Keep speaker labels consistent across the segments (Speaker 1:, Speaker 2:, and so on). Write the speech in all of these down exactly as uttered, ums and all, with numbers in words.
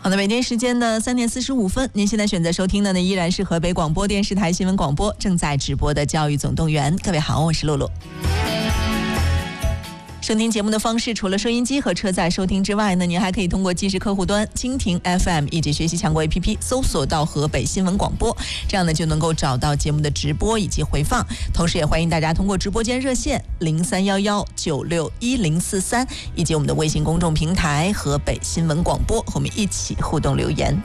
Speaker 1: 好的，北京时间的三点四十五分，您现在选择收听的呢依然是河北广播电视台新闻广播正在直播的教育总动员。各位好，我是露露。收听节目的方式，除了收音机和车载收听之外呢，您还可以通过即时客户端蜻蜓 F M 以及学习强国 A P P 搜索到河北新闻广播，这样呢就能够找到节目的直播以及回放。同时也欢迎大家通过直播间热线零三幺幺九六一零四三以及我们的微信公众平台河北新闻广播和我们一起互动留言。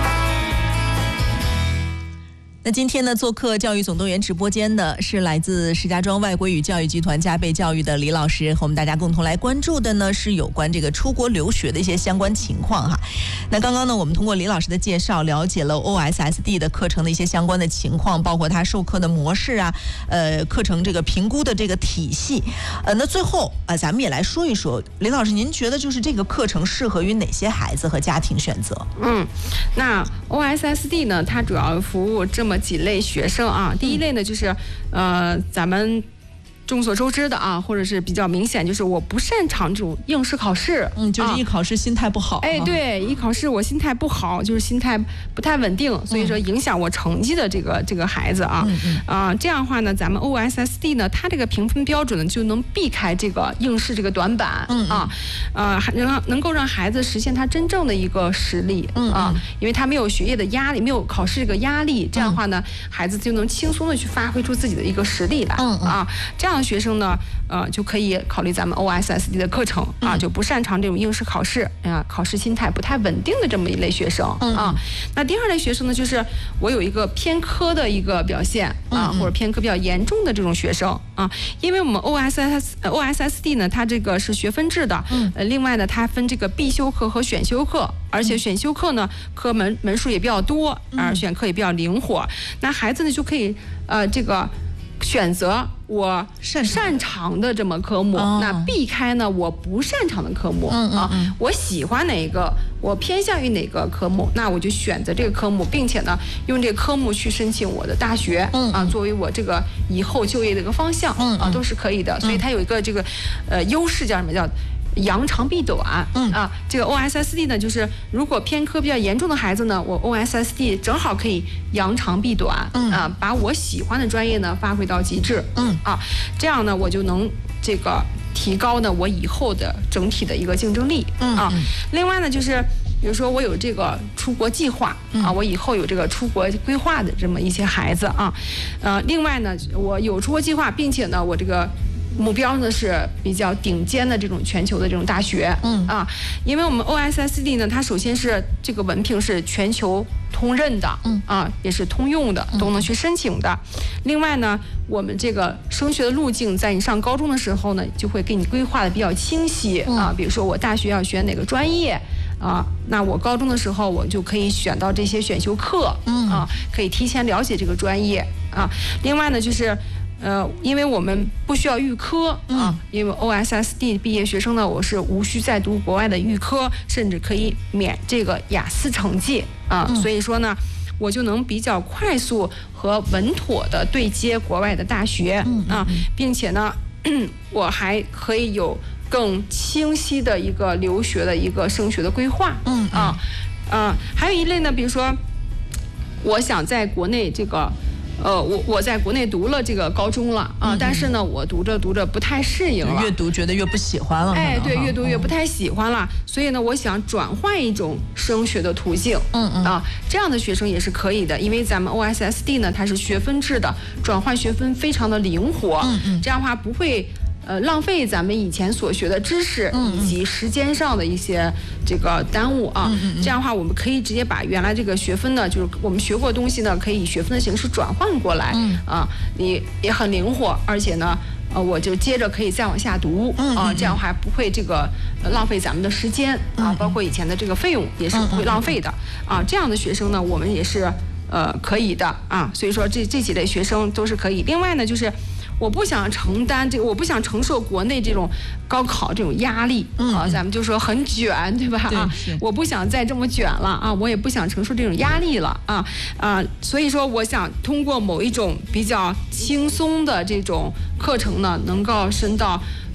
Speaker 1: 那今天呢，做客教育总动员直播间的是来自石家庄外国语教育集团加倍教育的李老师，和我们大家共同来关注的呢是有关这个出国留学的一些相关情况哈。那刚刚呢，我们通过李老师的介绍，了解了 O S S D 的课程的一些相关的情况，包括它授课的模式啊，呃，课程这个评估的这个体系。呃，那最后啊、呃，咱们也来说一说，李老师，您觉得就是这个课程适合于哪些孩子和家庭选择？
Speaker 2: 嗯，那 O S S D 呢，它主要服务这么几类学生啊。第一类呢，就是呃，咱们众所周知的啊，或者是比较明显，就是我不擅长这种应试考试，
Speaker 1: 嗯，就是一考试心态不好。啊、
Speaker 2: 哎，对，一考试我心态不好，就是心态不太稳定，所以说影响我成绩的这个这个孩子啊，嗯嗯呃，这样的话呢，咱们 O S S D 呢，它这个评分标准呢，就能避开这个应试这个短板，嗯嗯啊，呃，能能够让孩子实现他真正的一个实力，嗯啊，因为他没有学业的压力，没有考试这个压力，这样的话呢，孩子就能轻松的去发挥出自己的一个实力来，嗯嗯啊，这样。学生呢，呃，就可以考虑咱们 O S S D 的课程啊，就不擅长这种应试考试啊，考试心态不太稳定的这么一类学生啊。那第二类学生呢，就是我有一个偏科的一个表现啊，或者偏科比较严重的这种学生啊，因为我们 O S S O S S D 呢，它这个是学分制的，呃，另外呢，它分这个必修课和选修课，而且选修课呢，课门门数也比较多，而选课也比较灵活，那孩子呢就可以呃这个。选择我擅长的这么科目，哦、那避开呢我不擅长的科目、嗯嗯嗯、啊。我喜欢哪一个，我偏向于哪个科目，那我就选择这个科目，并且呢用这个科目去申请我的大学、嗯、啊，作为我这个以后就业的一个方向、嗯、啊，都是可以的。所以它有一个这个呃优势叫什么叫？扬长避短，嗯啊，这个 O S S D 呢，就是如果偏科比较严重的孩子呢，我 O S S D 正好可以扬长避短，嗯啊，把我喜欢的专业呢发挥到极致，嗯啊，这样呢我就能这个提高呢我以后的整体的一个竞争力，嗯啊，另外呢就是。比如说我有这个出国计划啊，我以后有这个出国规划的这么一些孩子啊，呃，另外呢我有出国计划，并且呢我这个目标呢是比较顶尖的这种全球的这种大学，嗯啊，因为我们 O S S D 呢，它首先是这个文凭是全球通认的，嗯啊，也是通用的，都能去申请的。另外呢，我们这个升学的路径，在你上高中的时候呢，就会给你规划的比较清晰啊，比如说我大学要选哪个专业。啊，那我高中的时候我就可以选到这些选修课，嗯啊，可以提前了解这个专业啊。另外呢，就是呃，因为我们不需要预科啊，因为 O S S D 毕业学生呢，我是无需再读国外的预科，甚至可以免这个雅思成绩啊。所以说呢，我就能比较快速和稳妥的对接国外的大学啊，并且呢，我还可以有。更清晰的一个留学的一个升学的规划，嗯啊，呃，还有一类呢，比如说，我想在国内这个，呃，我我在国内读了这个高中了啊，嗯、但是呢，我读着读着不太适应了，
Speaker 1: 越读觉得越不喜欢了，
Speaker 2: 哎，对，越读越不太喜欢了，嗯、所以呢，我想转换一种升学的途径，嗯嗯啊，这样的学生也是可以的，因为咱们 O S S D 呢，它是学分制的，转换学分非常的灵活，嗯嗯，这样的话不会。呃，浪费咱们以前所学的知识以及时间上的一些这个耽误啊。嗯嗯、这样的话，我们可以直接把原来这个学分呢，就是我们学过的东西呢，可以以学分的形式转换过来。嗯、啊，你也很灵活，而且呢，呃，我就接着可以再往下读啊，这样的话不会这个、呃、浪费咱们的时间啊，包括以前的这个费用也是不会浪费的啊。这样的学生呢，我们也是呃可以的啊。所以说这这几类学生都是可以。另外呢，就是。我不想承担这个，我不想承受国内这种高考这种压力、嗯、啊，咱们就说很卷，对吧？
Speaker 1: 对
Speaker 2: 啊，我不想再这么卷了啊，我也不想承受这种压力了啊啊，所以说我想通过某一种比较轻松的这种课程呢，能够升到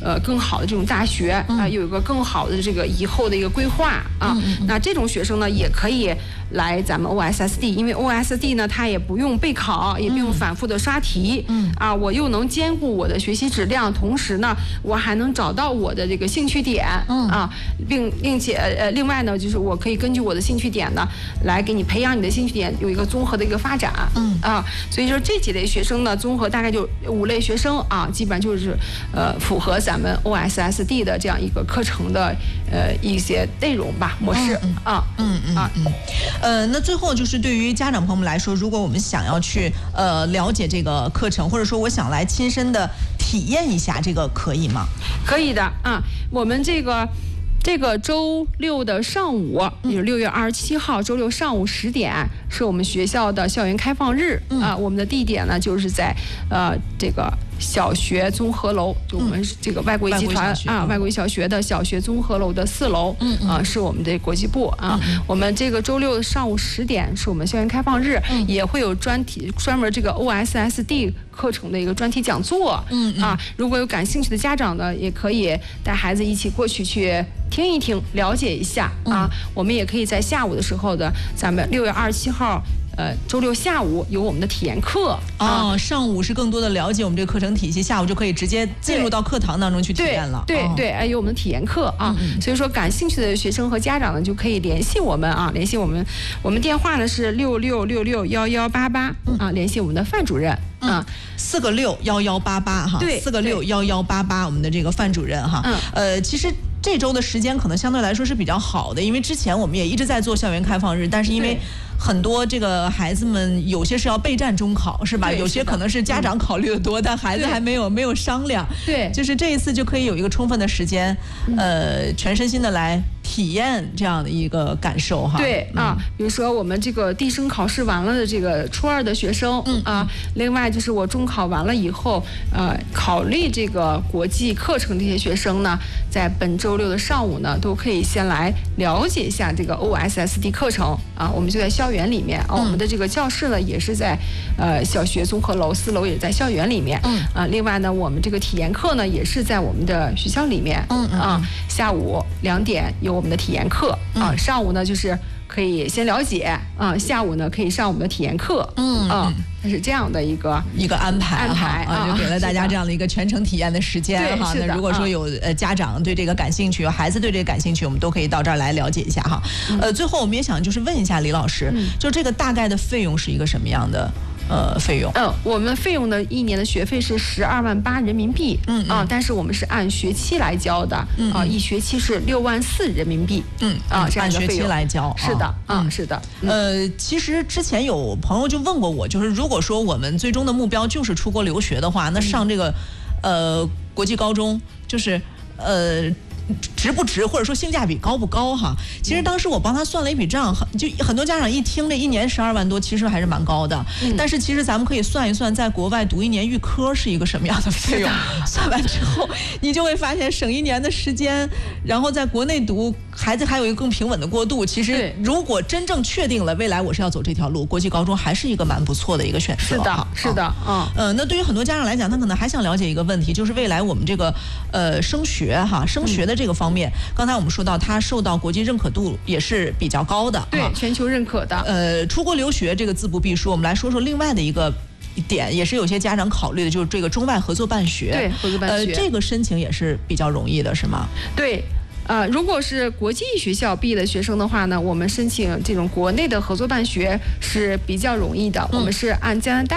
Speaker 2: 呃更好的这种大学啊、呃，有一个更好的这个以后的一个规划啊。那这种学生呢，也可以来咱们 O S S D， 因为 O S S D 呢，它也不用备考，也不用反复的刷题，嗯啊，我又能兼顾我的学习质量，同时呢，我还能找到我的这个兴趣点，嗯啊，并并且呃，另外呢，就是我可以根据我的兴趣点呢，来给你培养你的兴趣点，有一个综合的一个发展，嗯啊，所以说这几类学生呢，综合大概就五类学生啊，基本上就是呃符合咱们 O S S D 的这样一个课程的呃一些内容吧模式、
Speaker 1: 嗯、
Speaker 2: 啊，
Speaker 1: 嗯嗯啊嗯，呃，那最后就是对于家长朋友们来说，如果我们想要去呃了解这个课程，或者说我想来亲身的体验一下，这个可以吗？
Speaker 2: 可以的啊，我们这个。这个周六的上午，也就是六月二十七号周六上午十点，是我们学校的校园开放日、嗯、啊。我们的地点呢，就是在呃这个小学综合楼，就我们这个外国语集团、嗯、啊，外国语小学的小学综合楼的四楼，嗯啊，是我们的国际部啊。嗯、我们这个周六上午十点是我们校园开放日，嗯、也会有专题专门这个 O S S D 课程的一个专题讲座，嗯啊，如果有感兴趣的家长呢，也可以带孩子一起过去去听一听，了解一下啊。嗯、我们也可以在下午的时候的，咱们六月二十七号。呃，周六下午有我们的体验课
Speaker 1: 哦、啊，上午是更多的了解我们这个课程体系，下午就可以直接进入到课堂当中去体验了。
Speaker 2: 对对、哦、对，哎，有我们的体验课啊，嗯嗯，所以说感兴趣的学生和家长呢，就可以联系我们啊，联系我们，我们电话呢是六六六六幺幺八八啊，联系我们的范主任。啊，
Speaker 1: 四个六幺幺八八哈，
Speaker 2: 对，
Speaker 1: 四个六幺幺八八，我们的这个范主任哈，嗯，呃，其实这周的时间可能相对来说是比较好的，因为之前我们也一直在做校园开放日，但是因为很多这个孩子们有些是要备战中考，是吧？有些可能是家长考虑的多，嗯、但孩子还没有没有商量，
Speaker 2: 对，
Speaker 1: 就是这一次就可以有一个充分的时间，呃，全身心的来体验这样的一个感受哈。
Speaker 2: 对、嗯、啊，比如说我们这个地升考试完了的这个初二的学生，嗯啊，另外就是我中考完了以后，呃，考虑这个国际课程这些学生呢，在本周六的上午呢，都可以先来了解一下这个 O S S D 课程啊。我们就在校园里面，啊，我们的这个教室呢也是在呃小学综合楼四楼，也在校园里面，嗯啊。另外呢，我们这个体验课呢也是在我们的学校里面，嗯啊。下午两点有我们的体验课啊，上午呢就是可以先了解啊，下午呢可以上我们的体验课，嗯啊，它是这样的一个
Speaker 1: 一个安排
Speaker 2: 安排
Speaker 1: 啊，就给了大家这样的一个全程体验的时间哈。那如果说有呃家长对这个感兴趣，孩子对这个感兴趣，我们都可以到这儿来了解一下哈。呃，最后我们也想就是问一下李老师，就这个大概的费用是一个什么样的？呃，费用，
Speaker 2: 嗯，我们费用的一年的学费是十二万八人民币，嗯啊，但是我们是按学期来交的，嗯啊，一学期是六万四人民币，嗯啊，这样
Speaker 1: 按学期来交，
Speaker 2: 是的，啊，是的，
Speaker 1: 呃，其实之前有朋友就问过我，就是如果说我们最终的目标就是出国留学的话，那上这个呃国际高中就是呃。值不值，或者说性价比高不高哈？其实当时我帮他算了一笔账，就很多家长一听这一年十二万多，其实还是蛮高的。嗯、但是其实咱们可以算一算，在国外读一年预科是一个什么样的费用？算完之后，你就会发现省一年的时间，然后在国内读，孩子还有一个更平稳的过渡。其实如果真正确定了未来我是要走这条路，国际高中还是一个蛮不错的一个选择。
Speaker 2: 是的，是的，嗯
Speaker 1: 呃，那对于很多家长来讲，他可能还想了解一个问题，就是未来我们这个呃升学哈，升学的。这个方面，刚才我们说到，它受到国际认可度也是比较高的，
Speaker 2: 对，全球认可的。
Speaker 1: 呃，出国留学这个自不必说，我们来说说另外的一个点，也是有些家长考虑的，就是这个中外合作办学。
Speaker 2: 对，合作办学，
Speaker 1: 呃，这个申请也是比较容易的，是吗？
Speaker 2: 对。呃，如果是国际学校毕业的学生的话呢，我们申请这种国内的合作办学是比较容易的，嗯、我们是按加拿大。